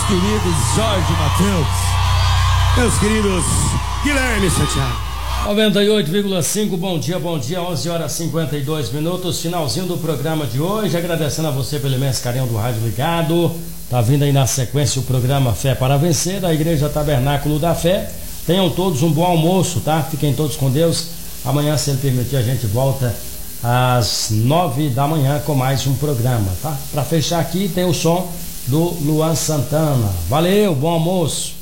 queridos Jorge Matheus, meus queridos Guilherme Santiago. 98,5, bom dia, 11 horas 52 minutos, finalzinho do programa de hoje, agradecendo a você pelo imenso carinho do rádio ligado. Tá vindo aí na sequência o programa Fé para Vencer, da Igreja Tabernáculo da Fé. Tenham todos um bom almoço, tá? Fiquem todos com Deus. Amanhã, se Ele permitir, a gente volta às 9 da manhã com mais um programa, tá? Para fechar aqui, tem o som do Luan Santana. Valeu, bom almoço.